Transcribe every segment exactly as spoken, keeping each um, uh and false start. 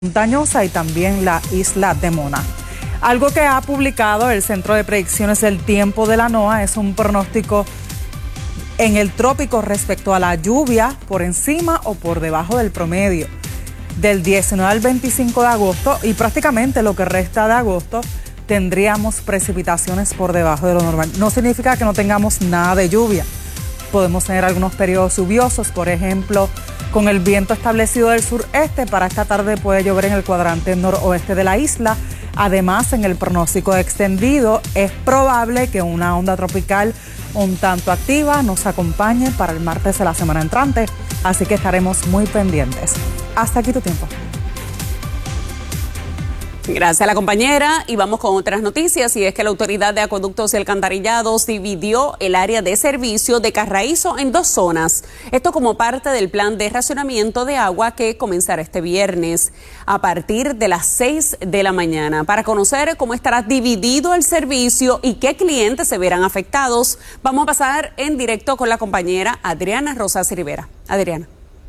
Montañosa y también la isla de Mona. Algo que ha publicado el Centro de Predicciones del Tiempo de la NOAA es un pronóstico en el trópico respecto a la lluvia por encima o por debajo del promedio. Del diecinueve al veinticinco de agosto y prácticamente lo que resta de agosto tendríamos precipitaciones por debajo de lo normal. No significa que no tengamos nada de lluvia. Podemos tener algunos periodos lluviosos, por ejemplo, con el viento establecido del sureste. Para esta tarde puede llover en el cuadrante noroeste de la isla. Además, en el pronóstico extendido, es probable que una onda tropical un tanto activa nos acompañe para el martes de la semana entrante. Así que estaremos muy pendientes. Hasta aquí tu tiempo. Gracias a la compañera y vamos con otras noticias, y es que la Autoridad de Acueductos y Alcantarillados dividió el área de servicio de Carraízo en dos zonas. Esto como parte del plan de racionamiento de agua que comenzará este viernes a partir de las seis de la mañana. Para conocer cómo estará dividido el servicio y qué clientes se verán afectados, vamos a pasar en directo con la compañera Adriana Rosas Rivera. Adriana.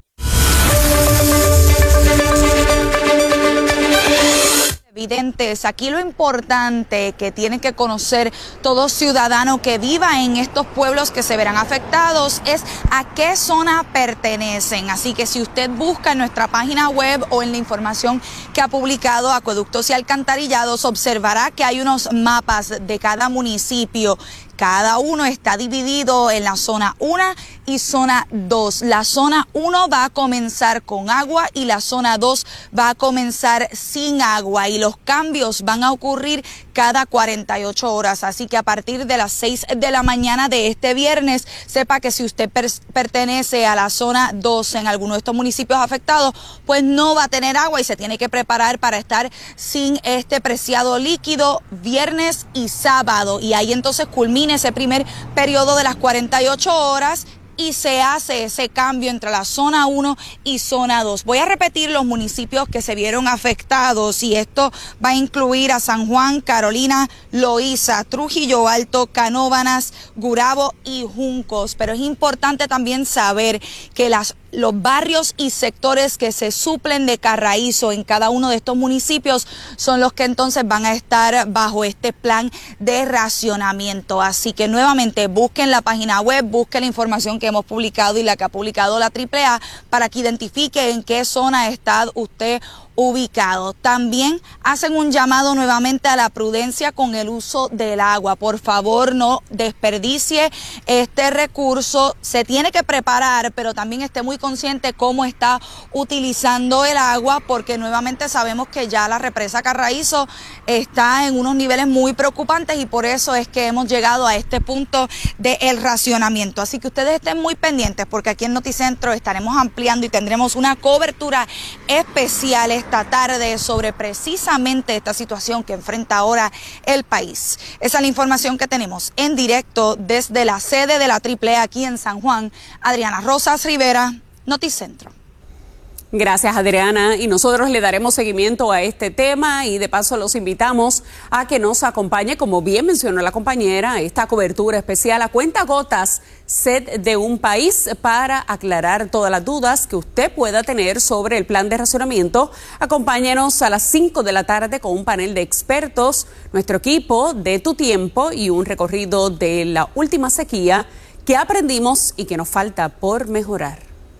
Evidentes. Aquí lo importante que tiene que conocer todo ciudadano que viva en estos pueblos que se verán afectados es a qué zona pertenecen. Así que si usted busca en nuestra página web o en la información que ha publicado Acueductos y Alcantarillados, observará que hay unos mapas de cada municipio. Cada uno está dividido en la zona uno y zona dos. La zona uno va a comenzar con agua y la zona dos va a comenzar sin agua, y los cambios van a ocurrir cada cuarenta y ocho horas. Así que a partir de las seis de la mañana de este viernes, sepa que si usted per pertenece a la zona dos en alguno de estos municipios afectados, pues no va a tener agua y se tiene que preparar para estar sin este preciado líquido viernes y sábado. Y ahí entonces culmina ese primer periodo de las cuarenta y ocho horas y se hace ese cambio entre la zona uno y zona dos. Voy a repetir los municipios que se vieron afectados, y esto va a incluir a San Juan, Carolina, Loíza, Trujillo Alto, Canóvanas, Gurabo y Juncos. Pero es importante también saber que las Los barrios y sectores que se suplen de Carraízo en cada uno de estos municipios son los que entonces van a estar bajo este plan de racionamiento. Así que nuevamente busquen la página web, busquen la información que hemos publicado y la que ha publicado la triple A para que identifique en qué zona está usted ubicado. También hacen un llamado nuevamente a la prudencia con el uso del agua. Por favor, no desperdicie este recurso. Se tiene que preparar, pero también esté muy consciente cómo está utilizando el agua, porque nuevamente sabemos que ya la represa Carraízo está en unos niveles muy preocupantes, y por eso es que hemos llegado a este punto del racionamiento. Así que ustedes estén muy pendientes, porque aquí en Noticentro estaremos ampliando y tendremos una cobertura especial esta tarde sobre precisamente esta situación que enfrenta ahora el país. Esa es la información que tenemos en directo desde la sede de la triple A aquí en San Juan. Adriana Rosas Rivera, Noticentro. Gracias, Adriana, y nosotros le daremos seguimiento a este tema, y de paso los invitamos a que nos acompañe, como bien mencionó la compañera, esta cobertura especial a cuentagotas Sed de un País, para aclarar todas las dudas que usted pueda tener sobre el plan de racionamiento. Acompáñenos a las cinco de la tarde con un panel de expertos, nuestro equipo de Tu Tiempo y un recorrido de la última sequía que aprendimos y que nos falta por mejorar.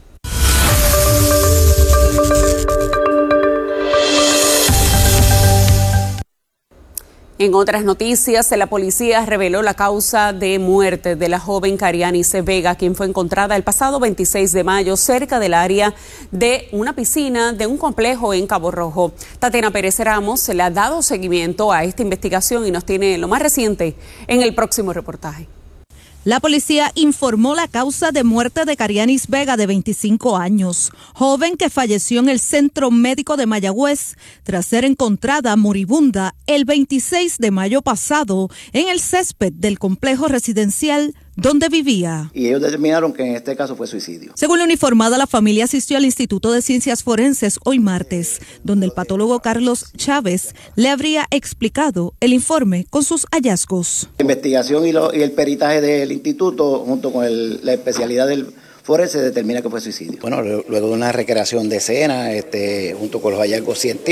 En otras noticias, la policía reveló la causa de muerte de la joven Carianice Vega, quien fue encontrada el pasado veintiséis de mayo cerca del área de una piscina de un complejo en Cabo Rojo. Tatiana Pérez Ramos le ha dado seguimiento a esta investigación y nos tiene lo más reciente en el próximo reportaje. La policía informó la causa de muerte de Carianice Vega, de veinticinco años, joven que falleció en el Centro Médico de Mayagüez tras ser encontrada moribunda el veintiséis de mayo pasado en el césped del complejo residencial donde vivía. Y ellos determinaron que en este caso fue suicidio. Según la uniformada, la familia asistió al Instituto de Ciencias Forenses hoy martes, donde el patólogo Carlos Chávez le habría explicado el informe con sus hallazgos. La investigación y, lo, y el peritaje del instituto, junto con el, la especialidad del forense determina que fue suicidio. Bueno, luego de una recreación de escena, este, junto con los hallazgos científicos,